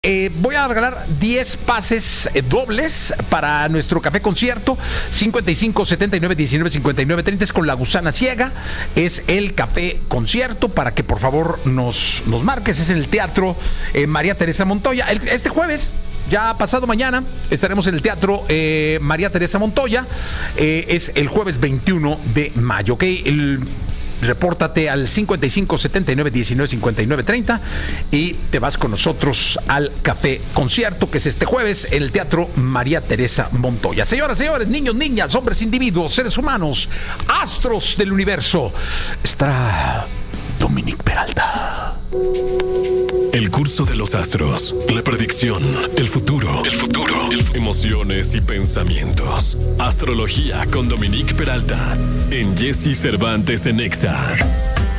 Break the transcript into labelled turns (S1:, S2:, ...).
S1: Voy a regalar 10 pases dobles para nuestro café concierto. 55 79 19 59 30 es con La Gusana Ciega. Es el café concierto para que por favor nos marques. Es en el Teatro María Teresa Montoya. Este jueves, ya pasado mañana, estaremos en el Teatro María Teresa Montoya. Es el jueves 21 de mayo. ¿Ok? Repórtate al 55 79 19 59 30 y te vas con nosotros al café concierto, que es este jueves en el Teatro María Teresa Montoya. Señoras, señores, niños, niñas, hombres, individuos, seres humanos, astros del universo, estará Dominique Peralta.
S2: El curso de los astros, la predicción, el futuro, emociones y pensamientos. Astrología con Dominique Peralta en Jesse Cervantes en Exa.